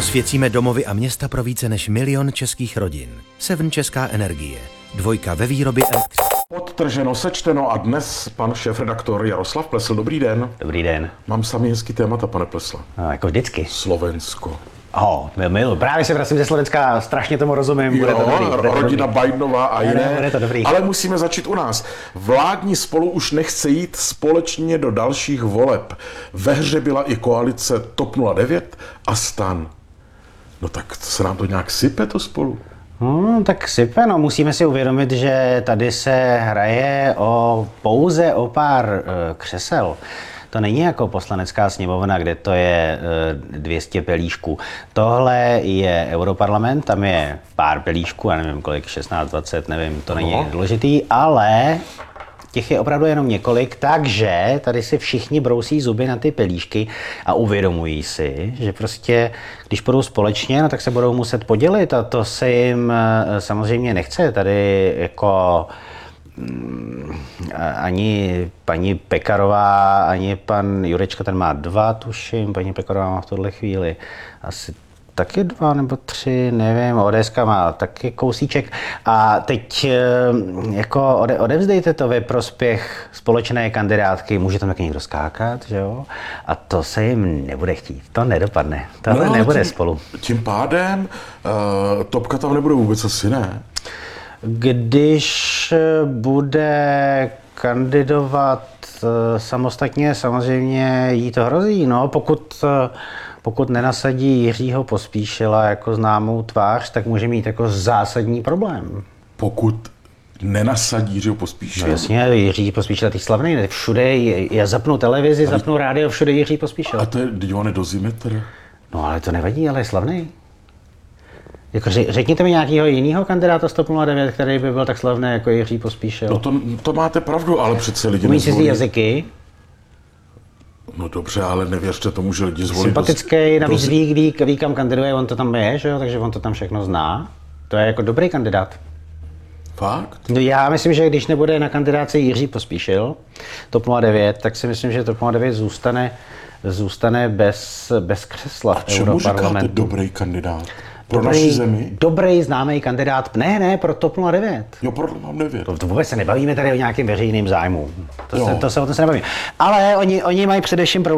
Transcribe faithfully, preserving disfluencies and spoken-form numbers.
Osvěcíme domovy a města pro více než milion českých rodin. Seven Česká energie. Dvojka ve výrobě elektřiny. Podtrženo, sečteno a dnes pan šéfredaktor Jaroslav Plesl. Dobrý den. Dobrý den. Mám sami hezký témata, pane Plesle. No, jako vždycky. Slovensko. Oh, milu. Právě se vracím ze Slovenska, strašně tomu rozumím. Bude Jo, to dobrý, bude to rodina dobrý. Bajnová a jiné. Ne, bude to dobrý. Ale musíme začít u nás. Vládní Spolu už nechce jít společně do dalších voleb. Ve hře byla i koalice T O P nula devět a STAN. No tak se nám to nějak sype, to Spolu. Hmm, tak sype, no musíme si uvědomit, že tady se hraje o pouze o pár uh, křesel. To není jako poslanecká sněmovna, kde to je uh, dvě stě pelíšků. Tohle je Europarlament, tam je pár pelíšků, já nevím kolik, šestnáct, dvacet, nevím, to není důležitý, ale těch je opravdu jenom několik, takže tady si všichni brousí zuby na ty pelíšky a uvědomují si, že prostě, když půjdou společně, no tak se budou muset podělit a to se jim samozřejmě nechce. Tady jako ani paní Pekarová, ani pan Jurečka, ten má dva, tuším, paní Pekarová má v tuhle chvíli asi taky dva nebo tři, nevím, O D S ka má taky kousíček. A teď jako ode, odevzdejte to ve prospěch společné kandidátky, může tam taky někdo skákat, že jo? A to se jim nebude chtít, to nedopadne, tohle no, nebude tím, Spolu. Tím pádem uh, Topka tam nebude vůbec asi, ne? Když bude kandidovat samostatně, samozřejmě jí to hrozí, no, pokud Pokud nenasadí Jiřího Pospíšila jako známou tvář, tak může mít jako zásadní problém. Pokud nenasadí Jiřího Pospíšila? No jasně, Jiří Pospíšil je slavný, všude, já zapnu televizi, ale zapnu rádio, všude Jiří Pospíšil. A to je, teď on je dozimetr. No ale to nevadí, ale je slavný. Jako, řekněte mi nějakého jiného kandidáta z T O P nula devět, který by byl tak slavný jako Jiří Pospíšil. No to, to máte pravdu, ale přece lidi umí nezvolí. cizí jazyky. No dobře, ale nevěřte tomu, že lidi zvolí. Sympatický, dost, navíc dost... ví, ví, ví, kam kandiduje, on to tam je, že jo? Takže on to tam všechno zná. To je jako dobrý kandidát. Fakt? No já myslím, že když nebude na kandidáce Jiří Pospíšil, T O P nula devět, tak si myslím, že T O P nula devět zůstane, zůstane bez, bez křesla v Europarlamentu. A čemu říkáte dobrý kandidát? Pro dobrý, naši zemi? Dobrý, známý kandidát. Ne, ne, pro T O P nula devět. Jo, pro mám devět. To, to vůbec se nebavíme tady o nějakým veřejným zájmu. To se, to se o tom se nebavíme. Ale oni, oni mají především problém.